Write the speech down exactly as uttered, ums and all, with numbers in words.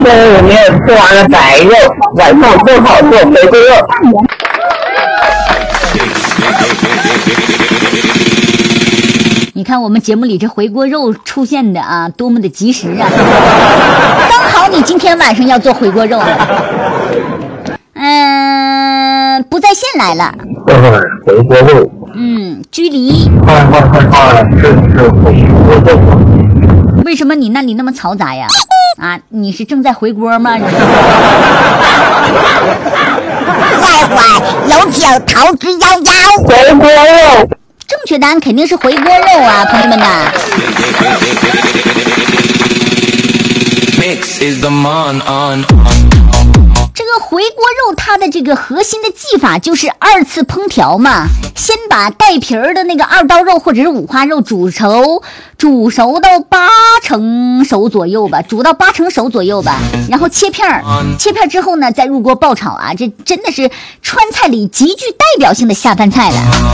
中午没有吃完了白肉，晚上正好做回锅肉。 你看我们节目里这回锅肉出现的啊，多么的及时啊！刚好你今天晚上要做回锅肉，嗯、呃，不在线来了。 这会儿回锅肉。 嗯，距离。 快快快快，这是回锅肉。 为什么你那里那么嘈杂呀？啊，你是正在回锅吗？你坏坏，有请逃之夭夭。 回锅肉。 正确答案肯定是回锅肉啊，朋友们呐。这个回锅肉它的这个核心的技法就是二次烹调嘛，先把带皮儿的那个二刀肉或者是五花肉煮熟，煮熟到八成熟左右吧，煮到八成熟左右吧，然后切片儿，切片之后呢再入锅爆炒啊，这真的是川菜里极具代表性的下饭菜了。